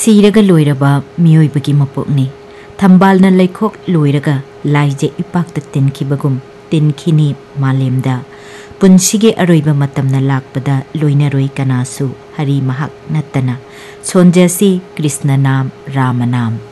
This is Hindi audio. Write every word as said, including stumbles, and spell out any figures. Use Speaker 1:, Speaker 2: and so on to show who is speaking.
Speaker 1: सिरगा लोइरबा मियोइबगी मपुकनी थंबालना लेखोक लोइरगा लाइजे इपाक्ता तिनखिबगुम तिनखिनी मालेमदा पुंसिगे अरोइबा मतमना लाकपदा लोइनरोइ कनासु हरि महक नत्तना सोंजेसी कृष्ण नाम राम नाम।